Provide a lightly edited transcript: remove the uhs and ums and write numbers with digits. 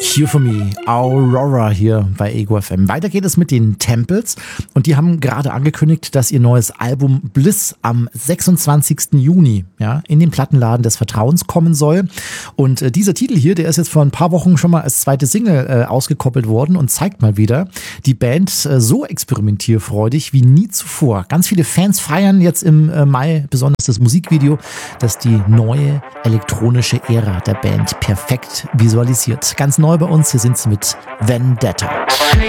Here for Me, Aurora hier bei Ego FM. Weiter geht es mit den Temples und die haben gerade angekündigt, dass ihr neues Album Bliss am 26. Juni in den Plattenladen des Vertrauens kommen soll. Und dieser Titel hier, der ist jetzt vor ein paar Wochen schon mal als zweite Single ausgekoppelt worden und zeigt mal wieder, die Band so experimentierfreudig wie nie zuvor. Ganz viele Fans feiern jetzt im Mai besonders das Musikvideo, das die neue elektronische Ära der Band perfekt visualisiert. Ganz neu bei uns, hier sind sie mit Vendetta.